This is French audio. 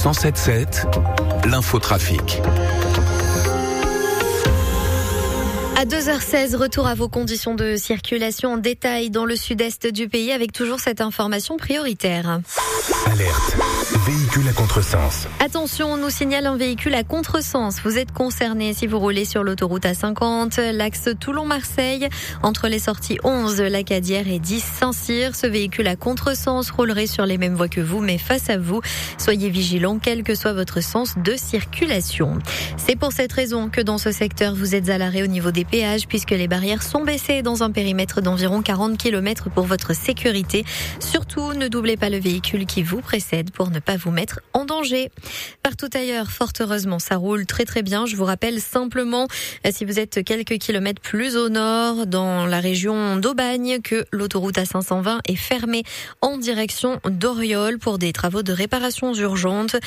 107.7, l'infotrafic. À 2h16, retour à vos conditions de circulation en détail dans le sud-est du pays avec toujours cette information prioritaire. Alerte, véhicule à contresens. Attention, on nous signale un véhicule à contresens. Vous êtes concerné si vous roulez sur l'autoroute A50, l'axe Toulon-Marseille, entre les sorties 11, Lacadière et 10, Saint-Cyr. Ce véhicule à contresens roulerait sur les mêmes voies que vous, mais face à vous. Soyez vigilants, quel que soit votre sens de circulation. C'est pour cette raison que dans ce secteur, vous êtes à l'arrêt au niveau des péages, puisque les barrières sont baissées dans un périmètre d'environ 40 km pour votre sécurité. Surtout, ne doublez pas le véhicule qui vous précède pour ne pas vous mettre en danger. Partout ailleurs, fort heureusement, ça roule très très bien. Je vous rappelle simplement, si vous êtes quelques kilomètres plus au nord, dans la région d'Aubagne, que l'autoroute A520 est fermée en direction d'Oriol pour des travaux de réparation urgentes.